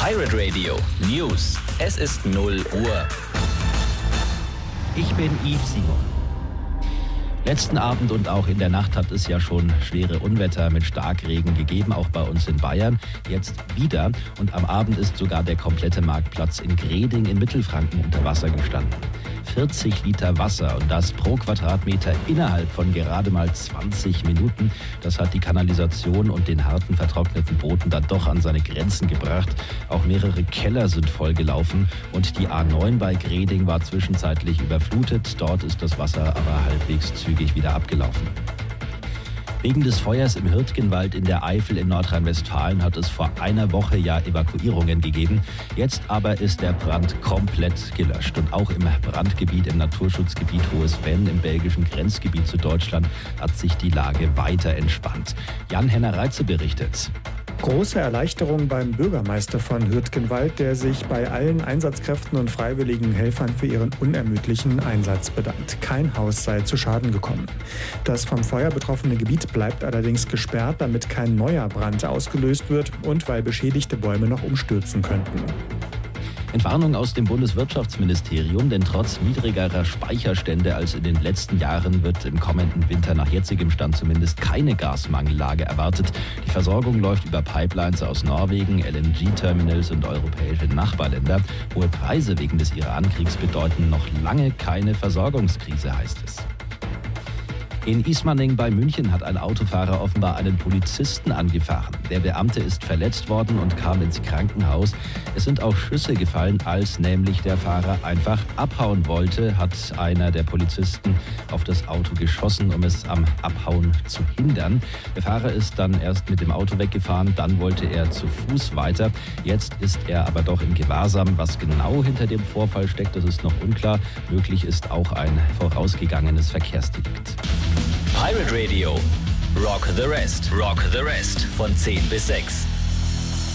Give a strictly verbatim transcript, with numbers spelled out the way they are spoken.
Pirate Radio News. Es ist null Uhr. Ich bin Yves Simon. Letzten Abend und auch in der Nacht hat es ja schon schwere Unwetter mit Starkregen gegeben, auch bei uns in Bayern. Jetzt wieder. Und am Abend ist sogar der komplette Marktplatz in Greding in Mittelfranken unter Wasser gestanden. vierzig Liter Wasser und das pro Quadratmeter innerhalb von gerade mal zwanzig Minuten. Das hat die Kanalisation und den harten, vertrockneten Boden dann doch an seine Grenzen gebracht. Auch mehrere Keller sind vollgelaufen und die A neun bei Greding war zwischenzeitlich überflutet. Dort ist das Wasser aber halbwegs zügig wieder abgelaufen. Wegen des Feuers im Hürtgenwald in der Eifel in Nordrhein-Westfalen hat es vor einer Woche ja Evakuierungen gegeben. Jetzt aber ist der Brand komplett gelöscht. Und auch im Brandgebiet, im Naturschutzgebiet Hohes Venn, im belgischen Grenzgebiet zu Deutschland, hat sich die Lage weiter entspannt. Jan-Henner Reitze berichtet. Große Erleichterung beim Bürgermeister von Hürtgenwald, der sich bei allen Einsatzkräften und freiwilligen Helfern für ihren unermüdlichen Einsatz bedankt. Kein Haus sei zu Schaden gekommen. Das vom Feuer betroffene Gebiet bleibt allerdings gesperrt, damit kein neuer Brand ausgelöst wird und weil beschädigte Bäume noch umstürzen könnten. Entwarnung aus dem Bundeswirtschaftsministerium, denn trotz niedrigerer Speicherstände als in den letzten Jahren wird im kommenden Winter nach jetzigem Stand zumindest keine Gasmangellage erwartet. Die Versorgung läuft über Pipelines aus Norwegen, L N G-Terminals und europäische Nachbarländer. Hohe Preise wegen des Iran-Kriegs bedeuten noch lange keine Versorgungskrise, heißt es. In Ismaning bei München hat ein Autofahrer offenbar einen Polizisten angefahren. Der Beamte ist verletzt worden und kam ins Krankenhaus. Es sind auch Schüsse gefallen, als nämlich der Fahrer einfach abhauen wollte, hat einer der Polizisten auf das Auto geschossen, um es am Abhauen zu hindern. Der Fahrer ist dann erst mit dem Auto weggefahren, dann wollte er zu Fuß weiter. Jetzt ist er aber doch im Gewahrsam. Was genau hinter dem Vorfall steckt, das ist noch unklar. Möglich ist auch ein vorausgegangenes Verkehrsdelikt. Pirate Radio. Rock the Rest. Rock the Rest. Von zehn bis sechs.